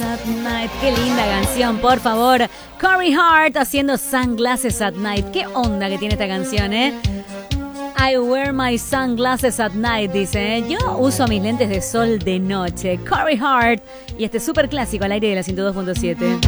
at Night. Qué linda canción, por favor. Corey Hart haciendo Sunglasses at Night. Qué onda que tiene esta canción, ¿eh? I wear my sunglasses at night, dice, ¿eh? Yo uso mis lentes de sol de noche. Corey Hart y este súper clásico al aire de la 102.7.